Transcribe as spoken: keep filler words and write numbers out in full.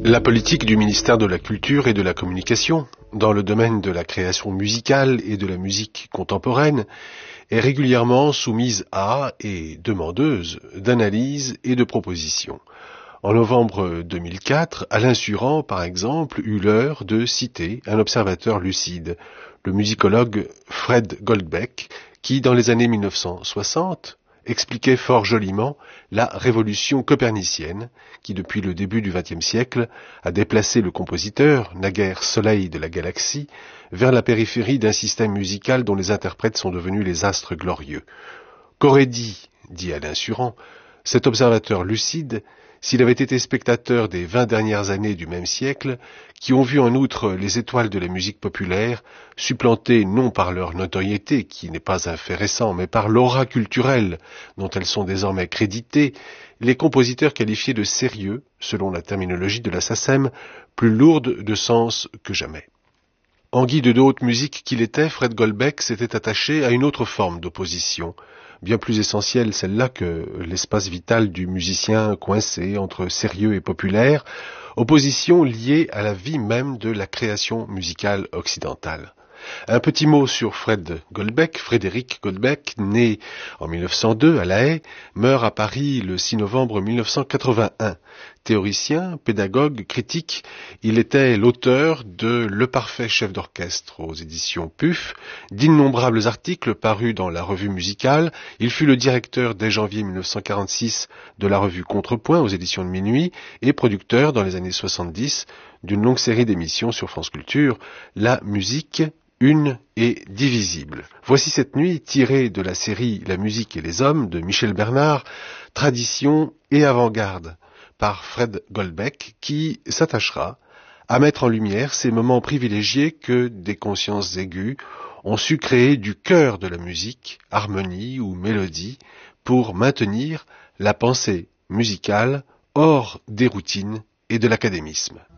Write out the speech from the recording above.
La politique du ministère de la Culture et de la Communication, dans le domaine de la création musicale et de la musique contemporaine, est régulièrement soumise à et demandeuse d'analyse et de propositions. En novembre deux mille quatre, Alain Suran, par exemple, eut l'heure de citer un observateur lucide, le musicologue Fred Goldbeck, qui, dans les années mille neuf cent soixante, expliquait fort joliment la révolution copernicienne qui, depuis le début du vingtième siècle, a déplacé le compositeur, naguère soleil de la galaxie, vers la périphérie d'un système musical dont les interprètes sont devenus les astres glorieux. Qu'aurait dit, dit Alain Suran, cet observateur lucide, s'il avait été spectateur des vingt dernières années du même siècle, qui ont vu en outre les étoiles de la musique populaire supplantées non par leur notoriété, qui n'est pas un fait récent, mais par l'aura culturelle dont elles sont désormais créditées, les compositeurs qualifiés de sérieux, selon la terminologie de la SACEM, plus lourde de sens que jamais. En guide de haute musique qu'il était, Fred Goldbeck s'était attaché à une autre forme d'opposition, bien plus essentielle celle-là que l'espace vital du musicien coincé entre sérieux et populaire, opposition liée à la vie même de la création musicale occidentale. Un petit mot sur Fred Goldbeck. Frédéric Goldbeck, né en mille neuf cent deux à La Haye, meurt à Paris le six novembre mille neuf cent quatre-vingt-un. Théoricien, pédagogue, critique, il était l'auteur de Le parfait chef d'orchestre aux éditions P U F, d'innombrables articles parus dans la revue musicale. Il fut le directeur dès janvier mille neuf cent quarante-six de la revue Contrepoint aux éditions de Minuit et producteur dans les années soixante-dix d'une longue série d'émissions sur France Culture, La musique, une et divisible. Voici cette nuit, tirée de la série La musique et les hommes de Michel Bernard, tradition et avant-garde, par Fred Goldbeck, qui s'attachera à mettre en lumière ces moments privilégiés que des consciences aiguës ont su créer du cœur de la musique, harmonie ou mélodie, pour maintenir la pensée musicale hors des routines et de l'académisme.